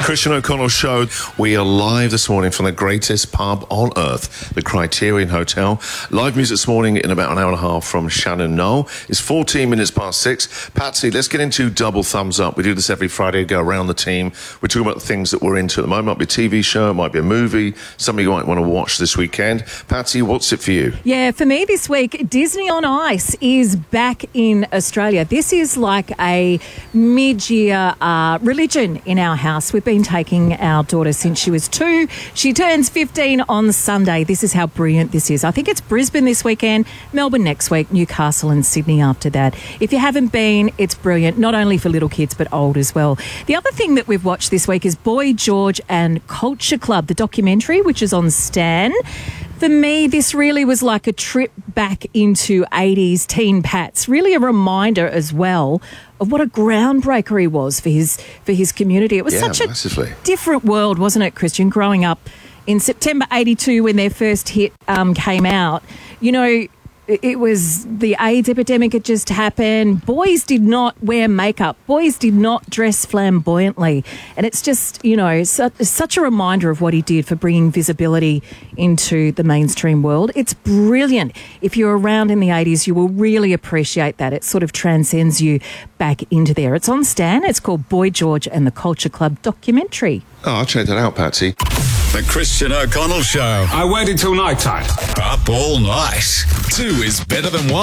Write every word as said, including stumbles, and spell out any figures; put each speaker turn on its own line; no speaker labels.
Christian O'Connell Show. We are live this morning from the greatest pub on earth, the Criterion Hotel. Live music this morning in about an hour and a half from Shannon Noll. It's fourteen minutes past six. Patsy, let's get into Double Thumbs Up. We do this every Friday, go around the team. We're talking about the things that we're into at the moment. It might be a T V show, it might be a movie, something you might want to watch this weekend. Patsy, what's it for you?
Yeah, for me this week, Disney on Ice is back in Australia. This is like a mid-year uh, religion in our house. We've been taking our daughter since she was two. She turns fifteen on Sunday. This is how brilliant this is. I think it's Brisbane this weekend, Melbourne next week, Newcastle and Sydney after that. If you haven't been, it's brilliant, not only for little kids but old as well. The other thing that we've watched this week is Boy George and Culture Club, the documentary, which is on Stan. For me, this really was like a trip back into eighties teen Pats. Really a reminder as well of what a groundbreaker he was for his for his community. It was
Yeah,
such a
massively.
different world, wasn't it, Christian, growing up in September eighty-two when their first hit um, came out. You know, it was the AIDS epidemic had just happened. Boys did not wear makeup. Boys did not dress flamboyantly. And it's just, you know, su- such a reminder of what he did for bringing visibility into the mainstream world. It's brilliant. If you're around in the eighties, you will really appreciate that. It sort of transcends you back into there. It's on Stan. It's called Boy George and the Culture Club documentary.
Oh, I'll check that out, Patsy.
The Christian O'Connell Show.
I waited till night time.
Up all night. Two is better than one.